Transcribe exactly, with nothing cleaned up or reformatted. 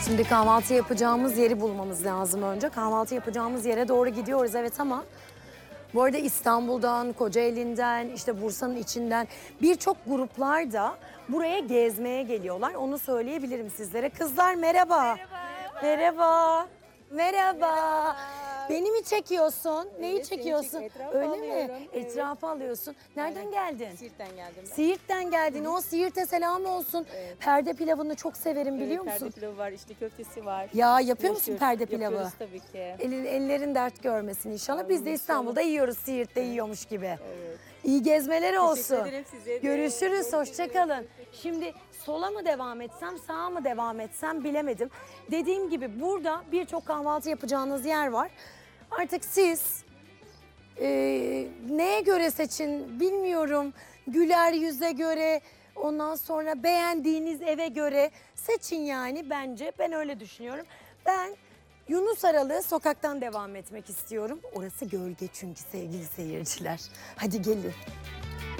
Şimdi kahvaltı yapacağımız yeri bulmamız lazım önce. Kahvaltı yapacağımız yere doğru gidiyoruz evet ama... Bu arada İstanbul'dan, Kocaeli'nden, işte Bursa'nın içinden birçok gruplar da buraya gezmeye geliyorlar. Onu söyleyebilirim sizlere. Kızlar merhaba. Merhaba. Merhaba. Merhaba. Beni mi çekiyorsun? Neyi Evet, seni çekiyorsun? çek- etrafı Öyle mi? alıyorum, evet. Etrafı alıyorsun. Nereden Aynen. geldin? Siirt'ten geldim ben. Siirt'ten geldin. O Siirt'e selam olsun. Evet. Perde pilavını çok severim biliyor Evet, musun? Perde pilavı var, işte köftesi var. Ya yapıyor musun Yapıyoruz, perde pilavı? Yapıyoruz tabii ki. Elin, ellerin dert görmesin inşallah. Biz de Amin, İstanbul'da yiyoruz, Siirt'te yiyormuş gibi. Evet. İyi gezmeler olsun. ederim size de. Görüşürüz, hoşça kalın. Şimdi sola mı devam etsem, sağa mı devam etsem bilemedim. Dediğim gibi burada birçok kahvaltı yapacağınız yer var. Artık siz e, neye göre seçin bilmiyorum. Güler yüze göre, ondan sonra beğendiğiniz eve göre seçin yani bence. Ben öyle düşünüyorum. Ben Yunus Aralı sokaktan devam etmek istiyorum. Orası gölge çünkü sevgili seyirciler. Hadi gelin.